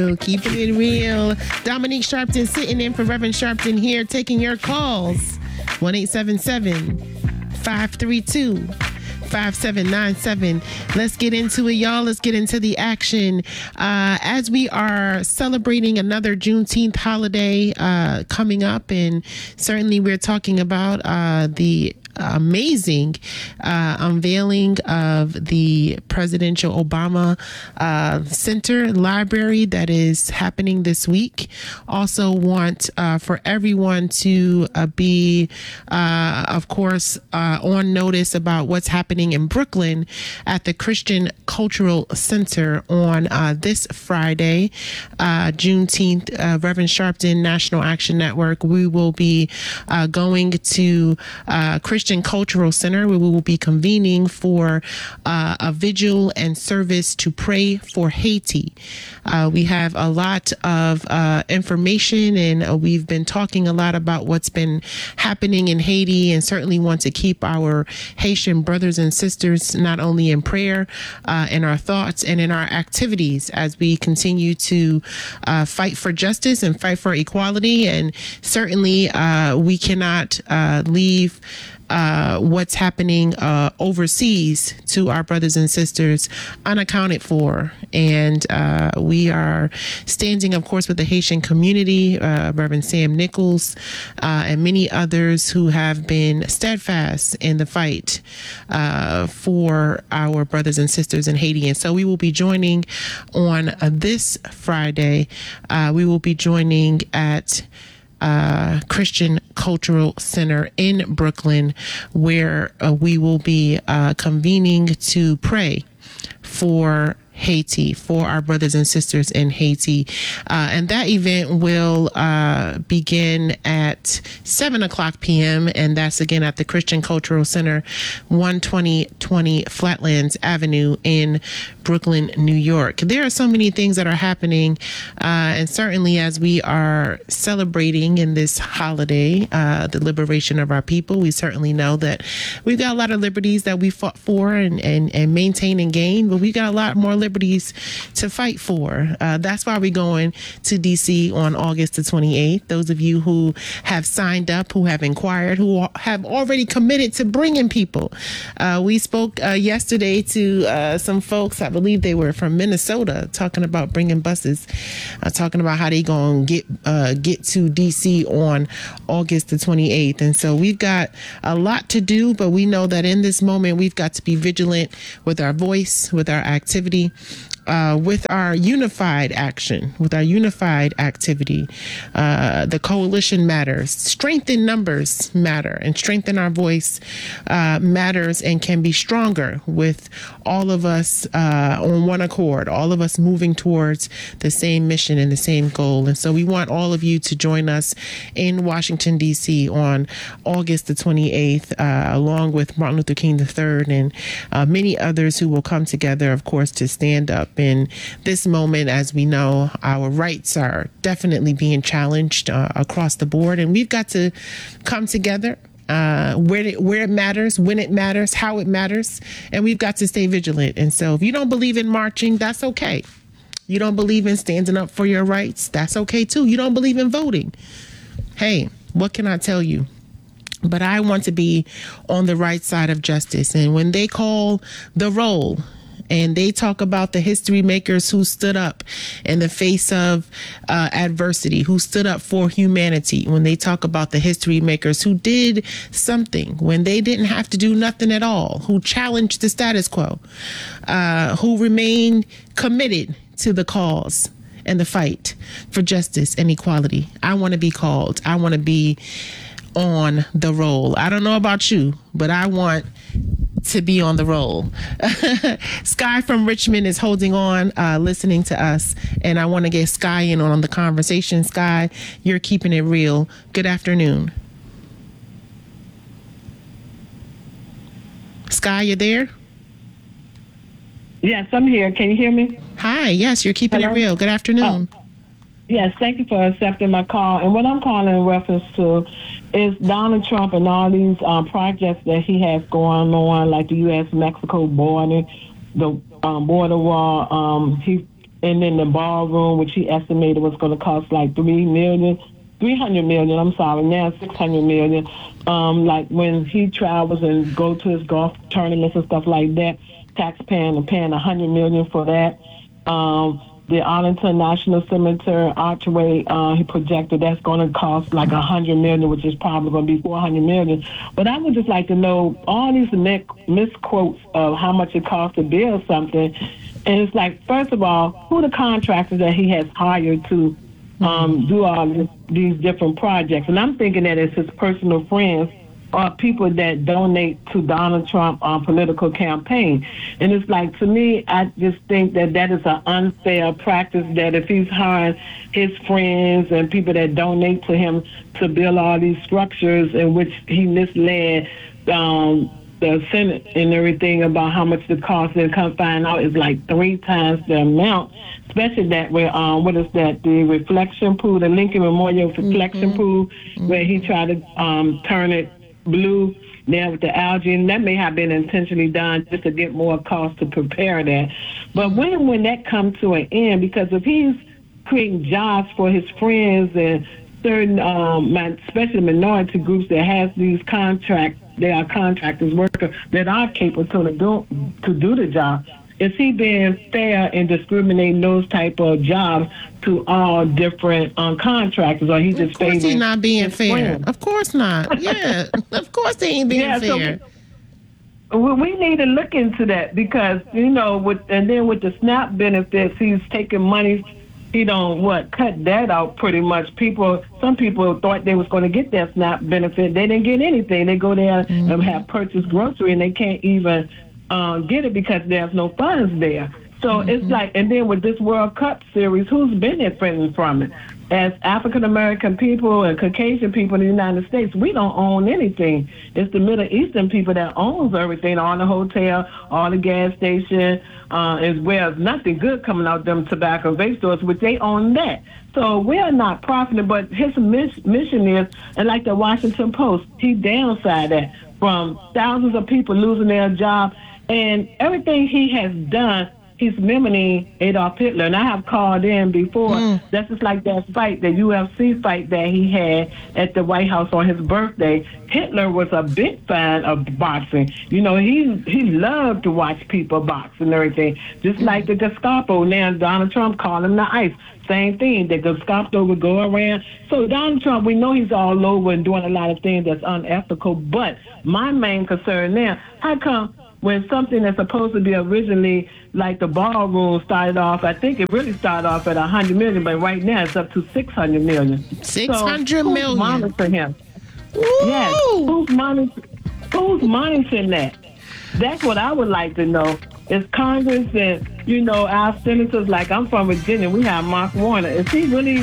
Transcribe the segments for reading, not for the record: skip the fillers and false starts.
real. Keeping it real. Dominique Sharpton sitting in for Reverend Sharpton here, taking your calls. 1-877-532-5797. Let's get into it, y'all. Let's get into the action. As we are celebrating another Juneteenth holiday coming up, and certainly we're talking about the amazing unveiling of the Presidential Obama Center Library that is happening this week. Also want for everyone to be, of course, on notice about what's happening in Brooklyn at the Christian Cultural Center on this Friday, Juneteenth. Reverend Sharpton, National Action Network. We will be going to Christian Cultural Center, where we will be convening for a vigil and service to pray for Haiti. We have a lot of information, and we've been talking a lot about what's been happening in Haiti, and certainly want to keep our Haitian brothers and sisters not only in prayer, in our thoughts, and in our activities as we continue to fight for justice and fight for equality. And certainly we cannot leave what's happening overseas to our brothers and sisters unaccounted for. And we are standing, of course, with the Haitian community, Reverend Sam Nichols, and many others who have been steadfast in the fight for our brothers and sisters in Haiti. And so we will be joining on this Friday. We will be joining at Christian Cultural Center in Brooklyn, where we will be convening to pray for Haiti, for our brothers and sisters in Haiti. And that event will begin at 7:00 p.m. And that's again at the Christian Cultural Center, 12020 Flatlands Avenue in Brooklyn, New York. There are so many things that are happening. And certainly as we are celebrating in this holiday, the liberation of our people, we certainly know that we've got a lot of liberties that we fought for and maintain and gain, but we've got a lot more liberties to fight for. That's why we're going to DC on August the 28th. Those of you who have signed up, who have inquired, who have already committed to bringing people. We spoke yesterday to some folks, I believe they were from Minnesota, talking about bringing buses, talking about how they going to get to DC on August the 28th. And so we've got a lot to do, but we know that in this moment, we've got to be vigilant with our voice, with our activity, with our unified action, with our unified activity. The coalition matters. Strength in numbers matter, and strength in our voice matters and can be stronger with all of us on one accord, all of us moving towards the same mission and the same goal. And so we want all of you to join us in Washington, D.C. on August the 28th, along with Martin Luther King III and many others who will come together, of course, to stand up in this moment. As we know, our rights are definitely being challenged across the board, and we've got to come together where it matters, when it matters, how it matters, and we've got to stay vigilant. And so if you don't believe in marching, that's okay. You don't believe in standing up for your rights, that's okay too. You don't believe in voting, hey, what can I tell you? But I want to be on the right side of justice. And when they call the roll, and they talk about the history makers who stood up in the face of adversity, who stood up for humanity, when they talk about the history makers who did something when they didn't have to do nothing at all, who challenged the status quo, who remained committed to the cause and the fight for justice and equality. I want to be called. I want to be on the roll. I don't know about you, but I want to be on the roll. Sky from Richmond is holding on, listening to us, and I want to get Sky in on the conversation. Sky, you're keeping it real. Good afternoon. Sky, you there? Yes, I'm here. Can you hear me? Hi, yes, you're keeping it real. Good afternoon. Yes, thank you for accepting my call. And what I'm calling in reference to is Donald Trump and all these projects that he has going on, like the U.S.-Mexico border, the border wall. He and then the ballroom, which he estimated was going to cost like $300 million. I'm sorry, now $600 million. Like when he travels and go to his golf tournaments and stuff like that, taxpaying and paying $100 million for that. The Arlington National Cemetery archway, he projected that's going to cost like $100 million, which is probably going to be $400 million. But I would just like to know all these misquotes of how much it costs to build something. And it's like, first of all, who are the contractors that he has hired to do all these different projects? And I'm thinking that it's his personal friends or people that donate to Donald Trump on political campaign. And it's like, to me, I just think that that is an unfair practice, that if he's hiring his friends and people that donate to him to build all these structures in which he misled the Senate and everything about how much the cost, and come find out is like 3 times the amount, especially that where, the reflection pool, the Lincoln Memorial reflection pool, where he tried to turn it blue there with the algae, and that may have been intentionally done just to get more cost to prepare that. But when that comes to an end, because if he's creating jobs for his friends and certain, especially minority groups that has these contracts, they are contractors, workers that are capable to do the job, is he being fair in discriminating those type of jobs to all different contractors, or he just Of course he's not being fair. Friends? Of course not. Yeah, of course they ain't being fair. So we need to look into that, because with the SNAP benefits, he's taking money. He don't cut that out pretty much. Some people thought they was going to get that SNAP benefit. They didn't get anything. They go there and have purchased grocery, and they can't even get it because there's no funds there. So it's like, and then with this World Cup series, who's benefiting from it? As African American people and Caucasian people in the United States, we don't own anything. It's the Middle Eastern people that owns everything, all the hotel, all the gas station, as well as nothing good coming out them tobacco vape stores, which they own that. So we're not profiting, but his mission is, and like the Washington Post, he downside that from thousands of people losing their job, and everything he has done, he's mimicking Adolf Hitler. And I have called in before. That's just like that fight, the UFC fight that he had at the White House on his birthday. Hitler was a big fan of boxing. He loved to watch people box and everything. Just like the Gestapo. Now Donald Trump called him the ICE. Same thing. The Gestapo would go around. So Donald Trump, we know he's all over and doing a lot of things that's unethical. But my main concern now, how come when something that's supposed to be originally like the ballroom started off, I think it really started off at $100 million, but right now it's up to $600 million. $600 million. Who's monitoring him? Woo! Yes. Who's monitoring that? That's what I would like to know. Is Congress and, our senators, like I'm from Virginia, we have Mark Warner. Is he really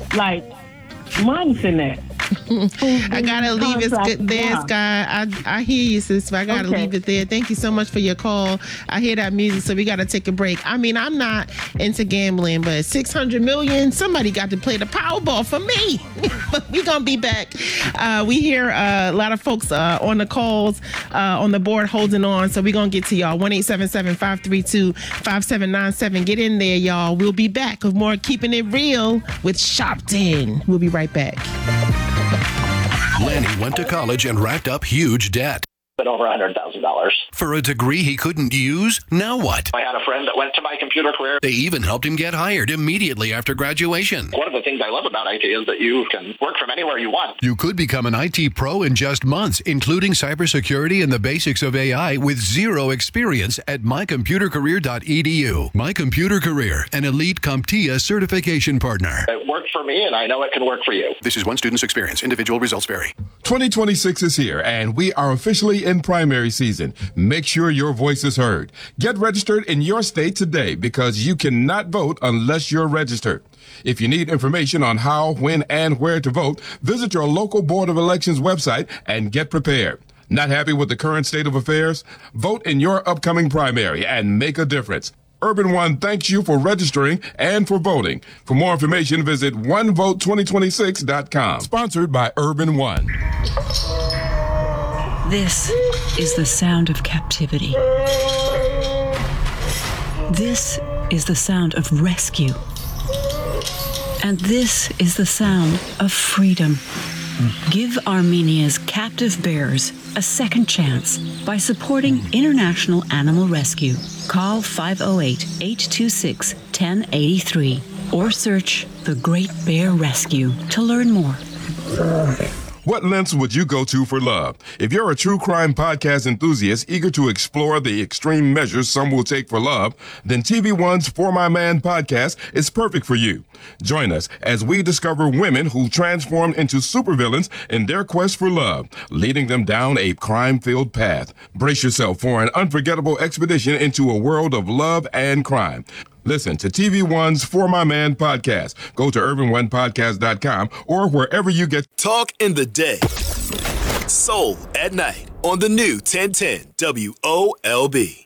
monitoring that? I gotta leave it there, Sky. I hear you, sis. I gotta leave it there. Thank you so much for your call. I hear that music, so we gotta take a break. I mean, I'm not into gambling, but $600 million, somebody got to play the Powerball for me. But we gonna be back. We hear a lot of folks on the calls on the board holding on, so we gonna get to y'all. 1-877-532-5797. Get in there, y'all. We'll be back with more Keeping It Real with Sharpton. We'll be right back. Lanny went to college and racked up huge debt. But over $100,000. For a degree he couldn't use? Now what? I had a friend that went to My Computer Career. They even helped him get hired immediately after graduation. One of the things I love about IT is that you can work from anywhere you want. You could become an IT pro in just months, including cybersecurity and the basics of AI with zero experience at mycomputercareer.edu. My Computer Career, an elite CompTIA certification partner. It worked for me, and I know it can work for you. This is one student's experience. Individual results vary. 2026 is here, and we are officially in primary season. Make sure your voice is heard. Get registered in your state today, because you cannot vote unless you're registered. If you need information on how, when, and where to vote, visit your local Board of Elections website and get prepared. Not happy with the current state of affairs? Vote in your upcoming primary and make a difference. Urban One thanks you for registering and for voting. For more information, visit onevote2026.com. Sponsored by Urban One. This is the sound of captivity. This is the sound of rescue. And this is the sound of freedom. Give Armenia's captive bears a second chance by supporting International Animal Rescue. Call 508-826-1083 or search The Great Bear Rescue to learn more. What lengths would you go to for love? If you're a true crime podcast enthusiast eager to explore the extreme measures some will take for love, then TV One's For My Man podcast is perfect for you. Join us as we discover women who transformed into supervillains in their quest for love, leading them down a crime-filled path. Brace yourself for an unforgettable expedition into a world of love and crime. Listen to TV One's For My Man podcast. Go to urbanonepodcast.com or wherever you get Talk in the Day. Soul at Night on the new 1010 WOLB.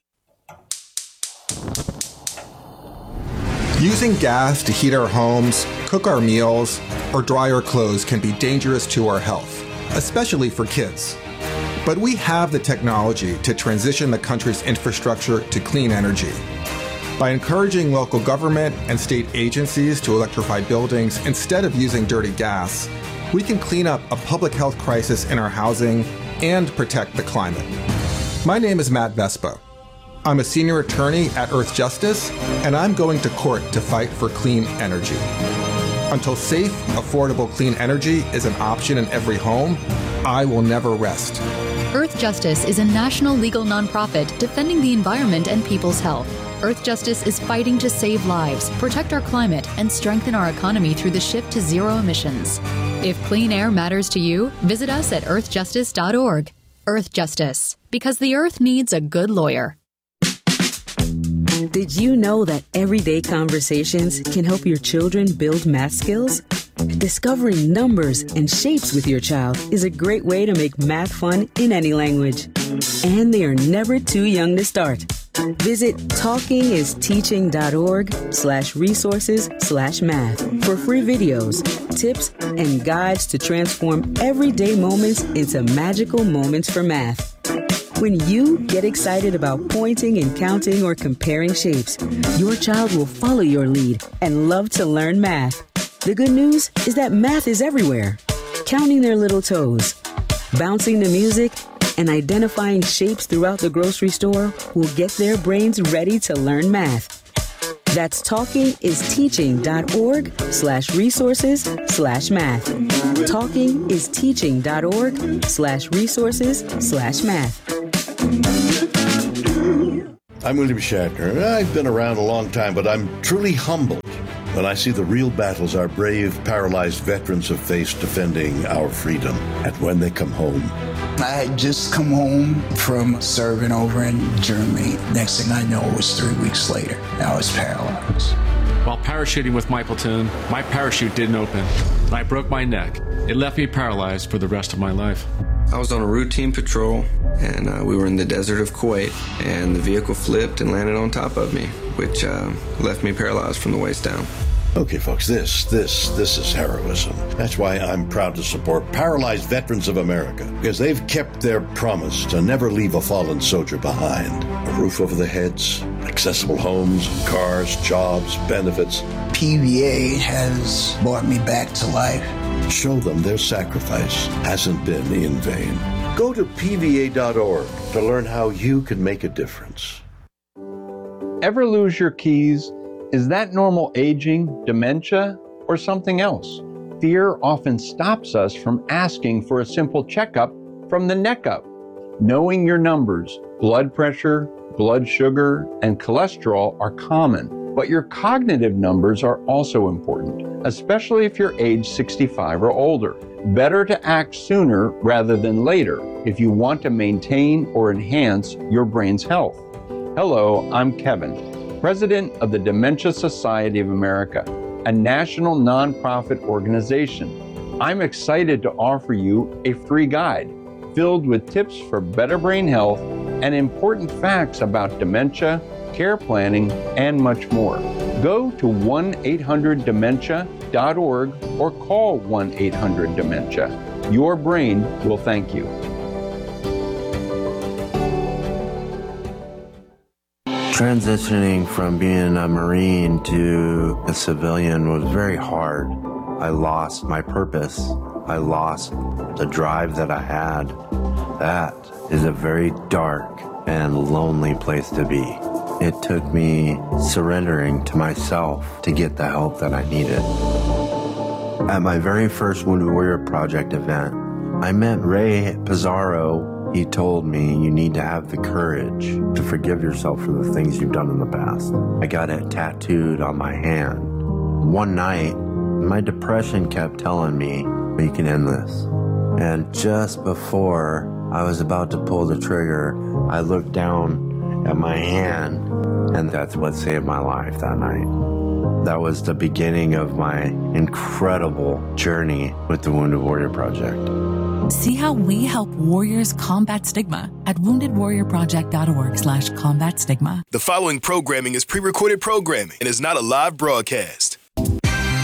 Using gas to heat our homes, cook our meals, or dry our clothes can be dangerous to our health, especially for kids. But we have the technology to transition the country's infrastructure to clean energy. By encouraging local government and state agencies to electrify buildings instead of using dirty gas, we can clean up a public health crisis in our housing and protect the climate. My name is Matt Vespa. I'm a senior attorney at Earth Justice, and I'm going to court to fight for clean energy. Until safe, affordable clean energy is an option in every home, I will never rest. Earth Justice is a national legal nonprofit defending the environment and people's health. Earth Justice is fighting to save lives, protect our climate, and strengthen our economy through the shift to zero emissions. If clean air matters to you, visit us at earthjustice.org. Earth Justice, because the earth needs a good lawyer. Did you know that everyday conversations can help your children build math skills? Discovering numbers and shapes with your child is a great way to make math fun in any language. And they are never too young to start. Visit talkingisteaching.org/resources/math for free videos, tips, and guides to transform everyday moments into magical moments for math. When you get excited about pointing and counting or comparing shapes, your child will follow your lead and love to learn math. The good news is that math is everywhere. Counting their little toes, bouncing to music, and identifying shapes throughout the grocery store will get their brains ready to learn math. That's talkingisteaching.org/resources/math. talkingisteaching.org/resources/math. I'm William Shatner. I've been around a long time, but I'm truly humbled when I see the real battles our brave, paralyzed veterans have faced defending our freedom. And when they come home, I had just come home from serving over in Germany. Next thing I know, it was 3 weeks later. I was paralyzed. While parachuting with my platoon, my parachute didn't open, and I broke my neck. It left me paralyzed for the rest of my life. I was on a routine patrol, and we were in the desert of Kuwait, and the vehicle flipped and landed on top of me, which left me paralyzed from the waist down. Okay, folks, this is heroism. That's why I'm proud to support Paralyzed Veterans of America, because they've kept their promise to never leave a fallen soldier behind. A roof over their heads, accessible homes, cars, jobs, benefits. PVA has brought me back to life. Show them their sacrifice hasn't been in vain. Go to PVA.org to learn how you can make a difference. Ever lose your keys? Is that normal aging, dementia, or something else? Fear often stops us from asking for a simple checkup from the neck up. Knowing your numbers, blood pressure, blood sugar, and cholesterol are common, but your cognitive numbers are also important, especially if you're age 65 or older. Better to act sooner rather than later if you want to maintain or enhance your brain's health. Hello, I'm Kevin, President of the Dementia Society of America, a national nonprofit organization. I'm excited to offer you a free guide filled with tips for better brain health and important facts about dementia, care planning, and much more. Go to 1-800-DEMENTIA.org or call 1-800-DEMENTIA. Your brain will thank you. Transitioning from being a Marine to a civilian was very hard. I lost my purpose. I lost the drive that I had. That is a very dark and lonely place to be. It took me surrendering to myself to get the help that I needed. At my very first Wounded Warrior Project event, I met Ray Pizarro. He told me you need to have the courage to forgive yourself for the things you've done in the past. I got it tattooed on my hand. One night, my depression kept telling me, we can end this. And just before I was about to pull the trigger, I looked down at my hand, and that's what saved my life that night. That was the beginning of my incredible journey with the Wounded Warrior Project. See how we help warriors combat stigma at woundedwarriorproject.org/combat stigma. The following programming is pre-recorded programming and is not a live broadcast.